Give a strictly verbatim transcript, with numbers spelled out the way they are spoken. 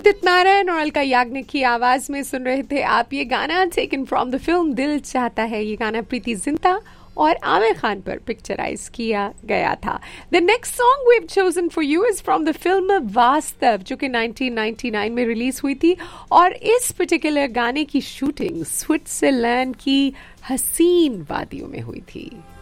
उदित नारायण और अलका याग्निक की आवाज में सुन रहे थे आप ये गाना, टेकन फ्रॉम द फिल्म दिल चाहता है। ये गाना प्रीति जिंटा और आमिर खान पर पिक्चराइज किया गया था। The next song we have chosen for you is from the film वास्तव, जो कि नाइनटीन नाइंटी नाइन में रिलीज हुई थी और इस पर्टिकुलर गाने की शूटिंग स्विट्जरलैंड की हसीन वादियों में हुई थी।